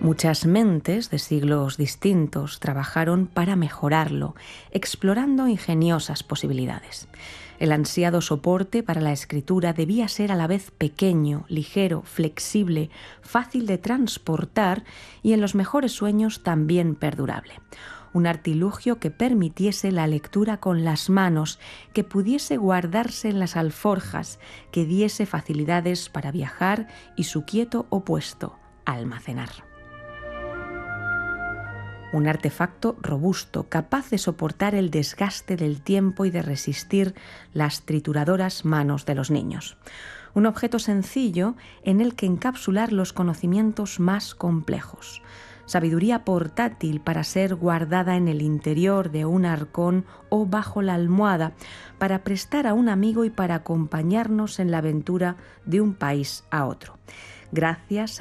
Muchas mentes de siglos distintos trabajaron para mejorarlo, explorando ingeniosas posibilidades. El ansiado soporte para la escritura debía ser a la vez pequeño, ligero, flexible, fácil de transportar y en los mejores sueños también perdurable. Un artilugio que permitiese la lectura con las manos, que pudiese guardarse en las alforjas, que diese facilidades para viajar y su quieto opuesto, almacenar. Un artefacto robusto, capaz de soportar el desgaste del tiempo y de resistir las trituradoras manos de los niños. Un objeto sencillo en el que encapsular los conocimientos más complejos. Sabiduría portátil para ser guardada en el interior de un arcón o bajo la almohada, para prestar a un amigo y para acompañarnos en la aventura de un país a otro. Gracias